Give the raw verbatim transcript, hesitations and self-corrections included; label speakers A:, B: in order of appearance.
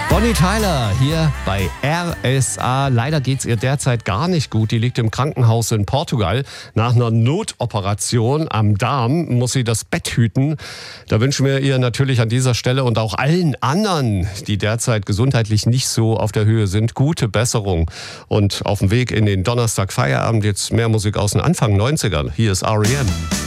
A: Bonnie Tyler hier bei R S A. Leider geht's ihr derzeit gar nicht gut. Die liegt im Krankenhaus in Portugal. Nach einer Notoperation am Darm muss sie das Bett hüten. Da wünschen wir ihr natürlich an dieser Stelle und auch allen anderen, die derzeit gesundheitlich nicht so auf der Höhe sind, gute Besserung. Und auf dem Weg in den Donnerstag Feierabend jetzt mehr Musik aus den Anfang neunzigern. Hier ist R E M.